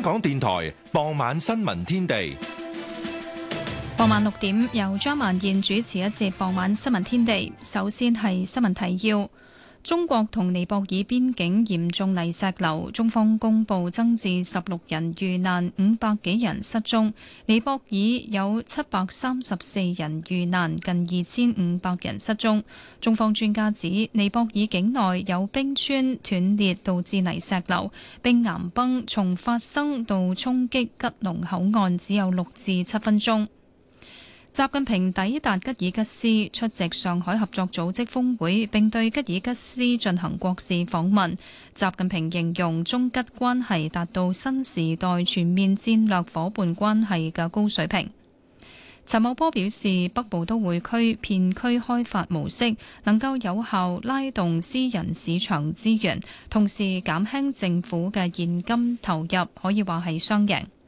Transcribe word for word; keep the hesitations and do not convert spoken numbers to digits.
港電台傍晚新聞天地。 傍晚六點，由張曼燕主持一節傍晚新聞天地。首先係新聞提要：中國同尼泊爾邊境嚴重泥石流，中方公布增至十六人遇難，五百幾人失蹤。尼泊爾有七百三十四人遇難，近二千五百人失蹤。中方專家指，尼泊爾境內有冰川斷裂導致泥石流，冰岩崩從發生到衝擊吉隆口岸只有六至七分鐘。習近平抵達吉爾吉斯出席上海合作組織峰會，並對吉爾吉斯進行國事訪問。習近平形容中吉關係達到新時代全面戰略夥伴關係嘅高水平。陳茂波表示，北部都會區片區開發模式能夠有效拉動私人市場資源，同時減輕政府嘅現金投入，可以話係雙贏。